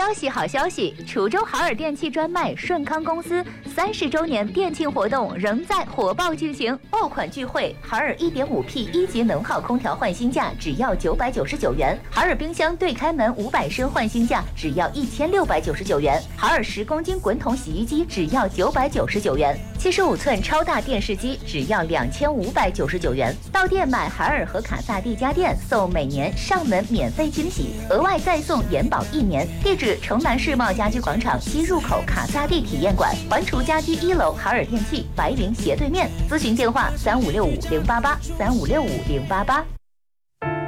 消息，好消息！滁州海尔电器专卖顺康公司30周年店庆活动仍在火爆进行，爆款聚会，海尔 1.5P 一级能耗空调换新价只要999元，海尔冰箱对开门500升换新价只要1699元，海尔10公斤滚筒洗衣机只要999元，75寸超大电视机只要2599元。到店买海尔和卡萨帝家电，送每年上门免费惊喜，额外再送延保1年。地址：城南世贸家居广场西入口卡萨帝体验馆，环厨家居1楼海尔电器白云斜对面。咨询电话：3565-088，3565-088。